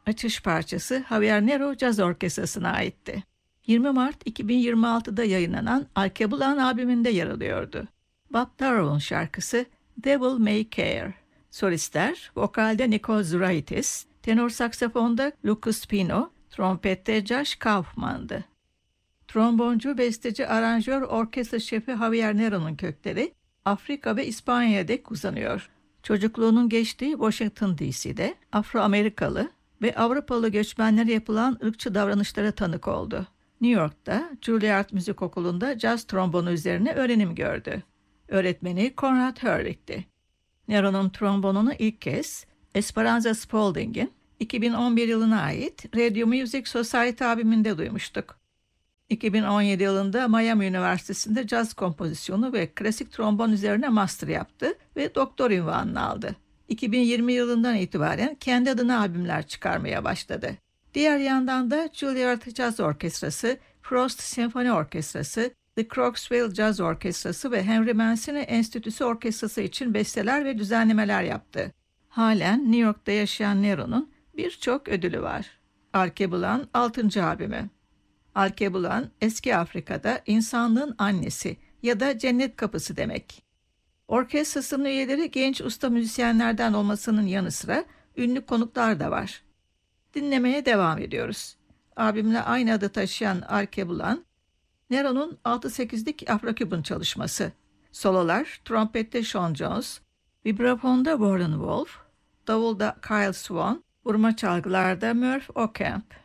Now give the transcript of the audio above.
Açış parçası Javier Nero Caz Orkestrası'na aitti. 20 Mart 2026'da yayınlanan Alkebulan albümünde yer alıyordu. Bob Darrow'un şarkısı Devil May Care. Solistler vokalde Nicole Zuraitis, tenor saksafonda Lucas Pino, trompette Josh Kaufman'dı. Tromboncu, besteci, aranjör, orkestra şefi Javier Nero'nun kökleri Afrika ve İspanya'ya dek uzanıyor. Çocukluğunun geçtiği Washington DC'de Afro-Amerikalı ve Avrupalı göçmenlere yapılan ırkçı davranışlara tanık oldu. New York'ta Juilliard Müzik Okulu'nda caz trombonu üzerine öğrenim gördü. Öğretmeni Conrad Hurwick'ti. Nero'nun trombonunu ilk kez Esperanza Spalding'in 2011 yılına ait Radio Music Society albümünde duymuştuk. 2017 yılında Miami Üniversitesi'nde caz kompozisyonu ve klasik trombon üzerine master yaptı ve doktor unvanını aldı. 2020 yılından itibaren kendi adına albümler çıkarmaya başladı. Diğer yandan da Juilliard Caz Orkestrası, Frost Senfoni Orkestrası, The Croxville Caz Orkestrası ve Henry Mancini Enstitüsü Orkestrası için besteler ve düzenlemeler yaptı. Halen New York'ta yaşayan Nero'nun birçok ödülü var. Alkebulan 6. albümü. Alkebulan, eski Afrika'da insanlığın annesi ya da cennet kapısı demek. Orkestrasının üyeleri genç usta müzisyenlerden olmasının yanı sıra ünlü konuklar da var. Dinlemeye devam ediyoruz. Albümle aynı adı taşıyan Alkebulan, Nero'nun 6-8'lik Afro-Cuban çalışması. Sololar, trompette Sean Jones, vibrafonda Warren Wolf, davulda Kyle Swan, vurma çalgılarda Murph Ocamp.